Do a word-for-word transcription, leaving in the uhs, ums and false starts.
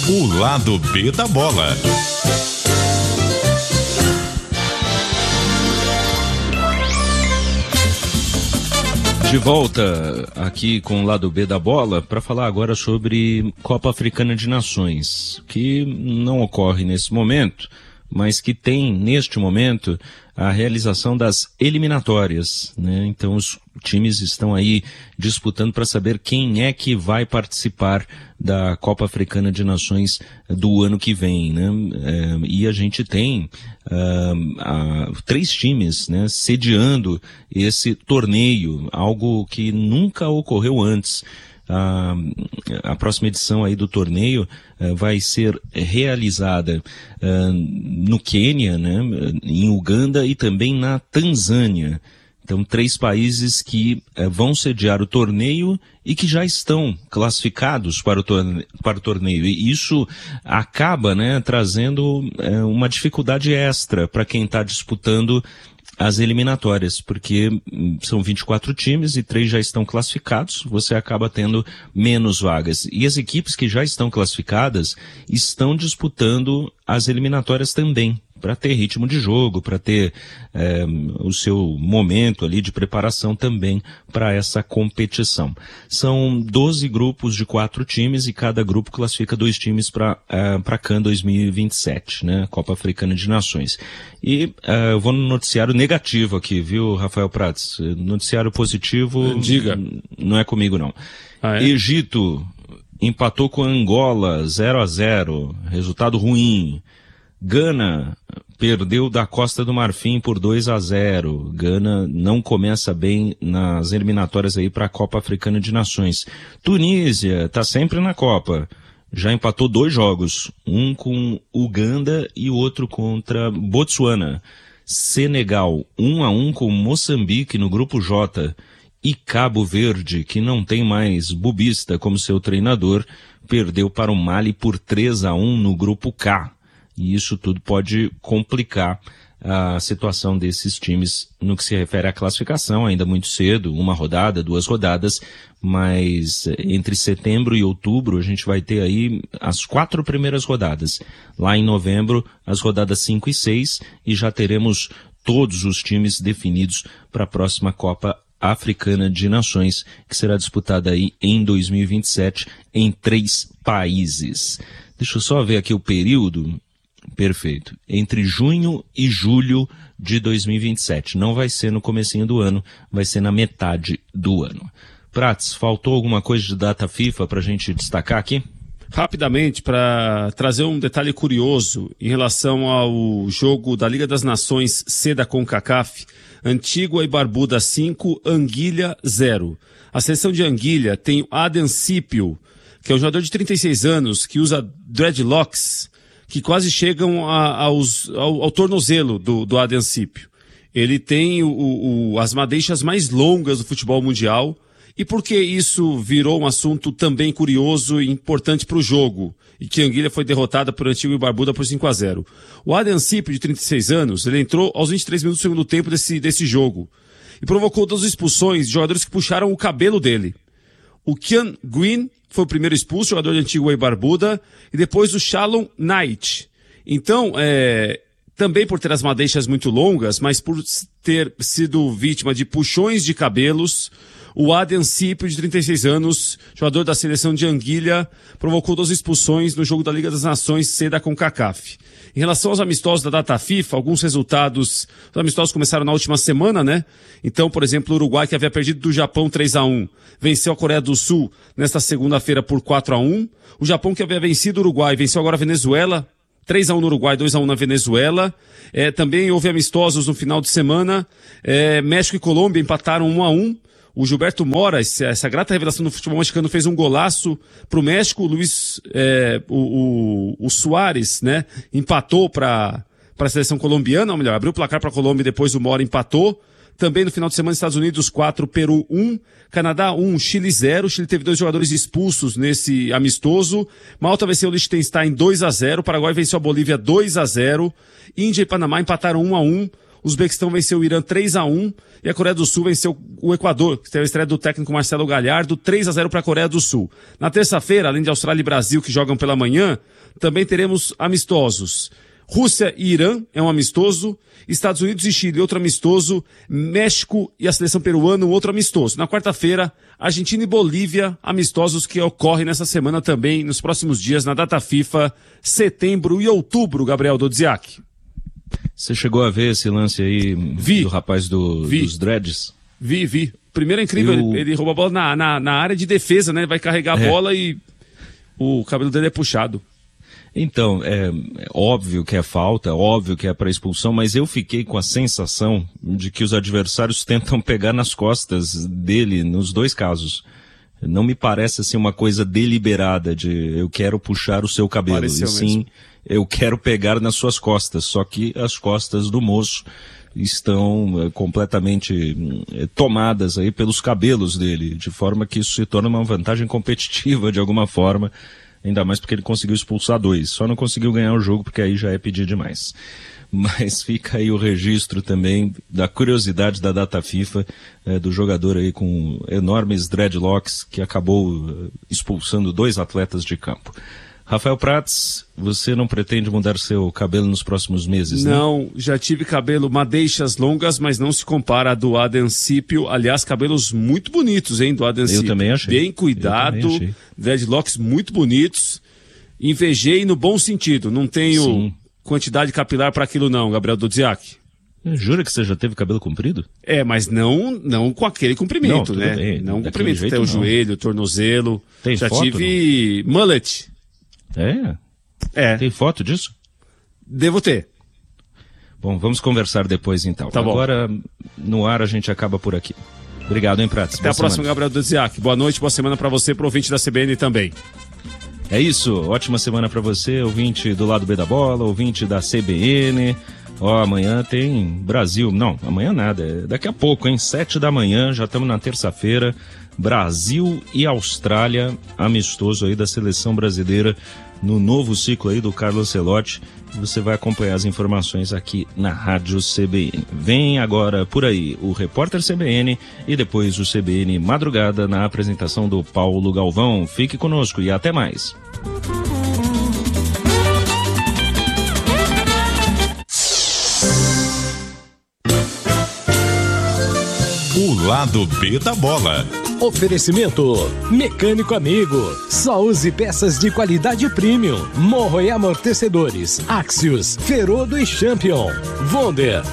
O lado B da bola. De volta aqui com o lado B da bola para falar agora sobre Copa Africana de Nações, que não ocorre nesse momento, mas que tem neste momento a realização das eliminatórias, né? Então os times estão aí disputando para saber quem é que vai participar da Copa Africana de Nações do ano que vem, né? É, e a gente tem uh, uh, três times, né, sediando esse torneio, algo que nunca ocorreu antes. A, a próxima edição aí do torneio uh, vai ser realizada uh, no Quênia, né, em Uganda e também na Tanzânia. Então, três países que uh, vão sediar o torneio e que já estão classificados para o, torne- para o torneio. E isso acaba, né, trazendo uh, uma dificuldade extra para quem está disputando as eliminatórias, porque são vinte e quatro times e três já estão classificados, você acaba tendo menos vagas. E as equipes que já estão classificadas estão disputando as eliminatórias também, para ter ritmo de jogo, para ter é, o seu momento ali de preparação também para essa competição. São doze grupos de quatro times e cada grupo classifica dois times para é, para CAN dois mil e vinte e sete, né? Copa Africana de Nações. E é, eu vou no noticiário negativo aqui, viu, Rafael Prats? Noticiário positivo, diga, não é comigo não. Ah, é? Egito empatou com Angola zero a zero, resultado ruim. Gana perdeu da Costa do Marfim por dois a zero. Gana não começa bem nas eliminatórias aí para a Copa Africana de Nações. Tunísia está sempre na Copa. Já empatou dois jogos, um com Uganda e outro contra Botsuana. Senegal, um a um com Moçambique no grupo J. E Cabo Verde, que não tem mais Bubista como seu treinador, perdeu para o Mali por três a um no grupo K. E isso tudo pode complicar a situação desses times no que se refere à classificação, ainda muito cedo, uma rodada, duas rodadas, mas entre setembro e outubro a gente vai ter aí as quatro primeiras rodadas. Lá em novembro, as rodadas cinco e seis, e já teremos todos os times definidos para a próxima Copa Africana de Nações, que será disputada aí em dois mil e vinte e sete em três países. Deixa eu só ver aqui o período. Perfeito. Entre junho e julho de dois mil e vinte e sete. Não vai ser no comecinho do ano, vai ser na metade do ano. Prats, faltou alguma coisa de data FIFA para a gente destacar aqui? Rapidamente, para trazer um detalhe curioso em relação ao jogo da Liga das Nações C da CONCACAF, Antigua e Barbuda cinco, Anguilha zero. A seleção de Anguilha tem o Aden Scipio, que é um jogador de trinta e seis anos, que usa dreadlocks, que quase chegam a, aos, ao, ao tornozelo do, do Aden Scipio. Ele tem o, o, as madeixas mais longas do futebol mundial. E por que isso virou um assunto também curioso e importante para o jogo? E que a Anguilha foi derrotada por Antigua e Barbuda por cinco a zero. O Aden Scipio, de trinta e seis anos, ele entrou aos vinte e três minutos do segundo tempo desse, desse jogo. E provocou duas expulsões de jogadores que puxaram o cabelo dele. O Kian Green foi o primeiro expulso, jogador de Antigua e Barbuda, e depois o Shalom Knight. Então, é, também por ter as madeixas muito longas, mas por ter sido vítima de puxões de cabelos, o Aden Scipio, de trinta e seis anos, jogador da seleção de Anguilha, provocou duas expulsões no jogo da Liga das Nações C da CONCACAF. Em relação aos amistosos da data FIFA, alguns resultados, os amistosos começaram na última semana, né? Então, por exemplo, o Uruguai, que havia perdido do Japão três a um, venceu a Coreia do Sul nesta segunda-feira por quatro a um. O Japão, que havia vencido o Uruguai, venceu agora a Venezuela, três a um no Uruguai, dois a um na Venezuela. É, também houve amistosos no final de semana. É, México e Colômbia empataram um a um. O Gilberto Mora, essa grata revelação do futebol mexicano, fez um golaço pro México. O Luiz, é, o, o, o Suárez, né, empatou para a seleção colombiana, ou melhor, abriu o placar para a Colômbia e depois o Mora empatou. Também no final de semana, Estados Unidos quatro, Peru um, Canadá um, Chile zero. O Chile teve dois jogadores expulsos nesse amistoso. Malta venceu o Liechtenstein dois a zero. Paraguai venceu a Bolívia dois a zero. Índia e Panamá empataram um a um. O Uzbequistão venceu o Irã três a um e a Coreia do Sul venceu o Equador, que teve a estreia do técnico Marcelo Galhardo, três a zero para a Coreia do Sul. Na terça-feira, além de Austrália e Brasil, que jogam pela manhã, também teremos amistosos. Rússia e Irã é um amistoso, Estados Unidos e Chile, outro amistoso, México e a seleção peruana, um outro amistoso. Na quarta-feira, Argentina e Bolívia, amistosos que ocorrem nessa semana também, nos próximos dias, na data FIFA, setembro e outubro, Gabriel Dodziak. Você chegou a ver esse lance aí vi. do rapaz do, vi. dos dreads? Vi, vi. Primeiro é incrível, Eu... ele, ele rouba a bola na, na, na área de defesa, né? Ele vai carregar a é. bola e o cabelo dele é puxado. Então, é, é óbvio que é falta, é óbvio que é para expulsão, mas eu fiquei com a sensação de que os adversários tentam pegar nas costas dele nos dois casos. Não me parece assim uma coisa deliberada de eu quero puxar o seu cabelo. Pareceu e sim, mesmo. Eu quero pegar nas suas costas, só que as costas do moço estão é, completamente é, tomadas aí pelos cabelos dele, de forma que isso se torna uma vantagem competitiva de alguma forma. Ainda mais porque ele conseguiu expulsar dois. Só não conseguiu ganhar o jogo porque aí já é pedir demais. Mas fica aí o registro também da curiosidade da data FIFA, é, do jogador aí com enormes dreadlocks que acabou uh, expulsando dois atletas de campo. Rafael Prats, você não pretende mudar seu cabelo nos próximos meses, né? Não, já tive cabelo madeixas longas, mas não se compara a do Adencípio. Aliás, cabelos muito bonitos, hein, do Adencípio. Eu também achei. Bem cuidado, dreadlocks muito bonitos. Invejei no bom sentido, não tenho Sim. quantidade capilar para aquilo não, Gabriel Dodziak. Jura que você já teve cabelo comprido? É, mas não, não com aquele comprimento, não, né? Bem. Não Daquele comprimento, jeito, até o não. joelho, tornozelo. Tem já foto, tive não? mullet. É? É. Tem foto disso? Devo ter. Bom, vamos conversar depois então. Tá bom. Agora, no ar, a gente acaba por aqui. Obrigado, hein, Prats? Até boa a próxima, semana. Gabriel Dodziak. Boa noite, boa semana para você, pro ouvinte da C B N também. É isso, ótima semana para você, ouvinte do lado B da bola, ouvinte da C B N. Ó, amanhã tem Brasil, não, amanhã nada, é daqui a pouco, hein, sete da manhã, já estamos na terça-feira, Brasil e Austrália, amistoso aí da seleção brasileira no novo ciclo aí do Carlos Ancelotti. Você vai acompanhar as informações aqui na Rádio C B N. Vem agora por aí o Repórter C B N e depois o C B N Madrugada na apresentação do Paulo Galvão. Fique conosco e até mais. O lado B da bola. Oferecimento Mecânico Amigo. Só use peças de qualidade premium. Morro e amortecedores. Axios, Ferodo e Champion. Wonder.